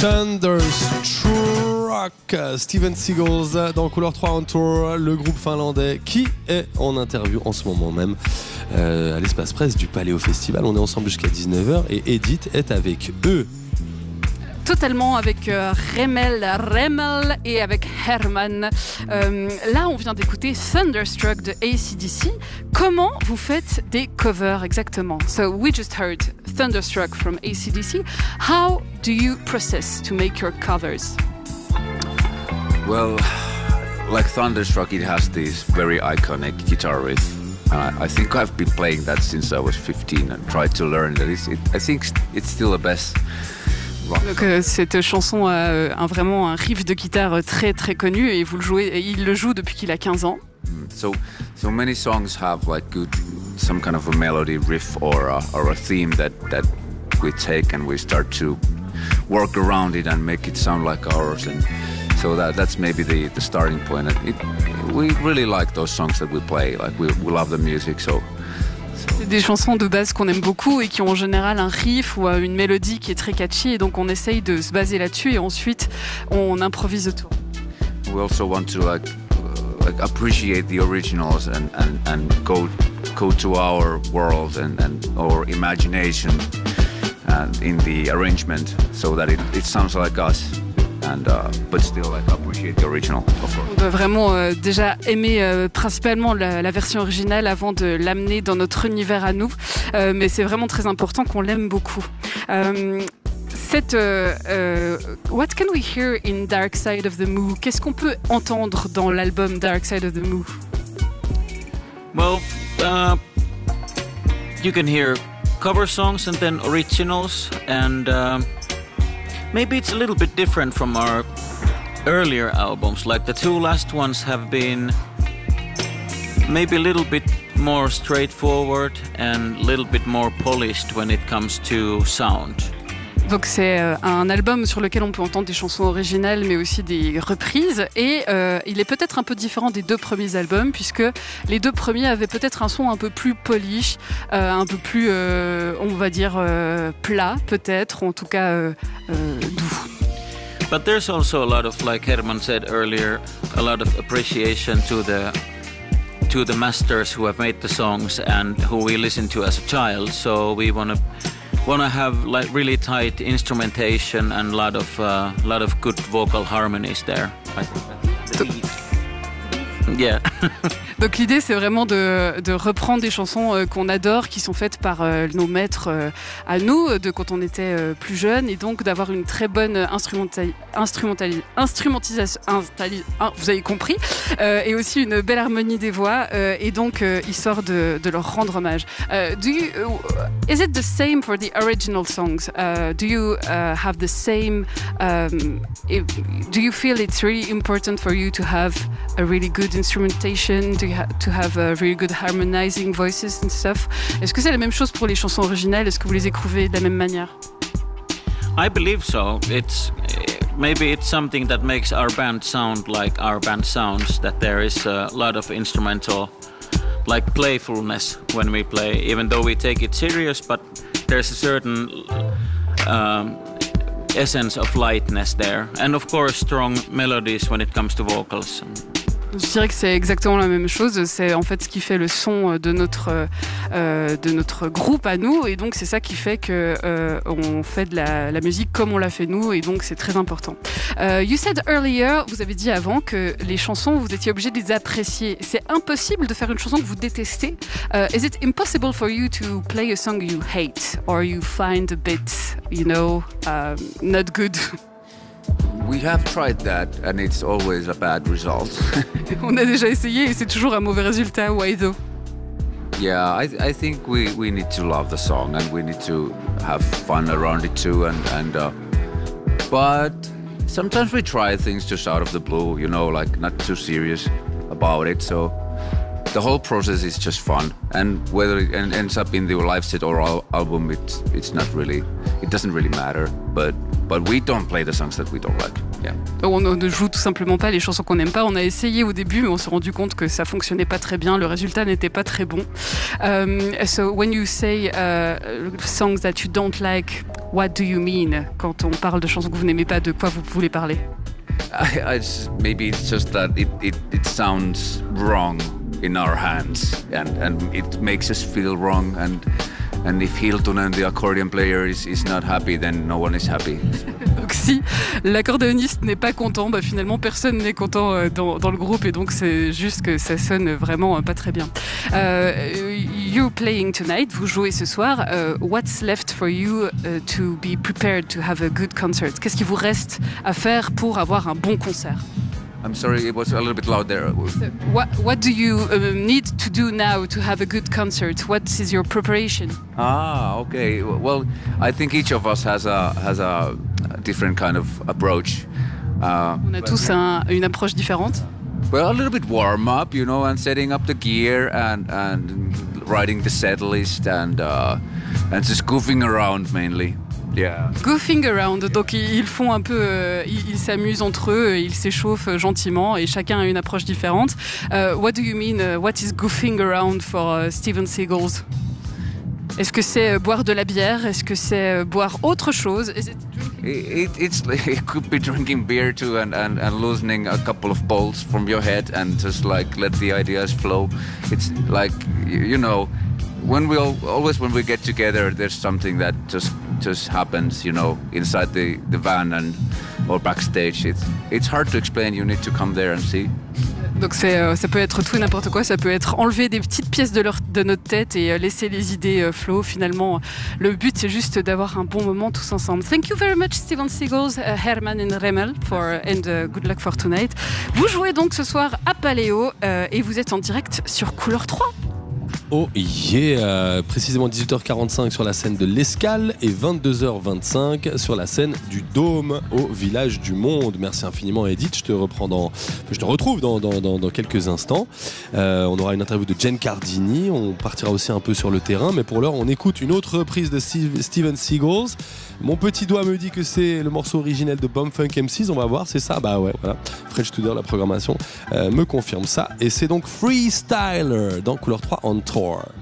Thunderstruck, Steven Seagals dans Couleur 3 on Tour, le groupe finlandais qui est en interview en ce moment même à l'espace presse du Paléo Festival. On est ensemble jusqu'à 19h et Edith est avec eux. Totalement avec Remel et avec Herman. Là, on vient d'écouter Thunderstruck de AC/DC. Comment vous faites des covers exactement? So we just heard Thunderstruck from AC/DC. How do you process to make your covers? Well, like Thunderstruck, it has this very iconic guitar riff. I think I've been playing that since I was 15 and tried to learn that. I think it's still the best. Donc cette chanson a vraiment un riff de guitare très très connu et il le joue depuis qu'il a 15 ans. So many songs have like some kind of a melody riff or a theme that we take and we start to work around it and make it sound like ours, and so that's maybe the starting point. And we really like those songs that we play. Like we love the music, so. C'est des chansons de base qu'on aime beaucoup et qui ont en général un riff ou une mélodie qui est très catchy, et donc on essaye de se baser là-dessus et ensuite on improvise autour. We also want to like appreciate the originals and go to our world and our imagination and in the arrangement so that it sounds like us. But still like appreciate the original, of course. On doit vraiment déjà aimer principalement la version originale avant de l'amener dans notre univers à nous, mais c'est vraiment très important qu'on l'aime beaucoup. What can we hear in Dark Side of the Moon? Qu'est-ce qu'on peut entendre dans l'album Dark Side of the Moon? Well, you can hear cover songs and then originals, and maybe it's a little bit different from our earlier albums. Like the two last ones have been maybe a little bit more straightforward and a little bit more polished when it comes to sound. Donc c'est un album sur lequel on peut entendre des chansons originales mais aussi des reprises, et il est peut-être un peu différent des deux premiers albums puisque les deux premiers avaient peut-être un son un peu plus polish, un peu plus on va dire plat peut-être, ou en tout cas doux. But there's also a lot of, like Herman said earlier, a lot of appreciation to the masters who have made the songs and who we listened to as a child. So we want to have like really tight instrumentation and a lot of good vocal harmonies there. I think that's the key. Yeah. Donc l'idée c'est vraiment de reprendre des chansons qu'on adore, qui sont faites par nos maîtres à nous de quand on était plus jeunes, et donc d'avoir une très bonne instrumentisation, vous avez compris, et aussi une belle harmonie des voix, et donc histoire de leur rendre hommage. Is it the same for the original songs? Do you have the same? Do you feel it's really important for you to have a really good instrumentation, to have really good harmonizing voices and stuff? Est-ce que c'est la même chose pour les chansons originales? Est-ce que vous les éprouvez de la même manière? I believe so. Maybe it's something that makes our band sound like our band sounds, that there is a lot of instrumental like playfulness when we play, even though we take it serious, but there's a certain essence of lightness there, and of course strong melodies when it comes to vocals. Je dirais que c'est exactement la même chose. C'est en fait ce qui fait le son de notre groupe à nous, et donc c'est ça qui fait que on fait de la musique comme on l'a fait nous, et donc c'est très important. You said earlier, vous avez dit avant que les chansons vous étiez obligé de les apprécier. C'est impossible de faire une chanson que vous détestez. Is it impossible for you to play a song you hate or you find a bit, not good? We have tried that and it's always a bad result. On a déjà essayé et c'est toujours un mauvais résultat. Why though? Yeah, I think we need to love the song and we need to have fun around it too, and but sometimes we try things just out of the blue, like not too serious about it. So the whole process is just fun, and whether it ends up in the live set or album, it doesn't really matter. But we don't play the songs that we don't like. Yeah. On ne joue tout simplement pas les chansons qu'on n'aime pas. On a essayé au début, mais on s'est rendu compte que ça fonctionnait pas très bien. Le résultat n'était pas très bon. So when you say songs that you don't like, What do you mean quand on parle de chansons que vous n'aimez pas? De quoi vous voulez parler? Maybe it's just that it sounds wrong in our hands, and it makes us feel wrong, and if Hilton and the accordion player is not happy, then no one is happy. Donc si l'accordéoniste n'est pas content, bah finalement personne n'est content dans le groupe, et donc c'est juste que ça sonne vraiment pas très bien. You're playing tonight, vous jouez ce soir. What's left for you to be prepared to have a good concert? Qu'est-ce qui vous reste à faire pour avoir un bon concert? I'm sorry, it was a little bit loud there. What do you need to do now to have a good concert? What is your preparation? Okay. Well, I think each of us has a different kind of approach. On a tous une approche différente. Well, a little bit warm up, and setting up the gear and writing the set list and just goofing around mainly. Yeah. Goofing around, donc ils font un peu, ils s'amusent entre eux, ils s'échauffent gentiment et chacun a une approche différente. What do you mean? What is goofing around for Steven Seagulls? Est-ce que c'est boire de la bière? Est-ce que c'est boire autre chose? It could be drinking beer too and loosening a couple of bolts from your head and just like let the ideas flow. It's like when we get together, there's something that just happens, inside the van or backstage. It's hard to explain. You need to come there and see. Donc ça peut être tout et n'importe quoi, ça peut être enlever des petites pièces de notre tête et laisser les idées flow. Finalement, le but c'est juste d'avoir un bon moment tous ensemble. Thank you very much Steven Seagulls, Herman and Remel and good luck for tonight. Vous jouez donc ce soir à Paléo et vous êtes en direct sur Couleur 3. Oh yeah, précisément 18h45 sur la scène de l'Escale et 22h25 sur la scène du Dôme au Village du Monde. Merci infiniment Edith, je te retrouve dans quelques instants. On aura une interview de Jen Cardini, on partira aussi un peu sur le terrain, mais pour l'heure on écoute une autre reprise de Steven Seagulls. Mon petit doigt me dit que c'est le morceau originel de Bumfunk M6, on va voir, c'est ça? Bah ouais, voilà. French Tudor, la programmation me confirme ça. Et c'est donc Freestyler dans Couleur 3 on Tour.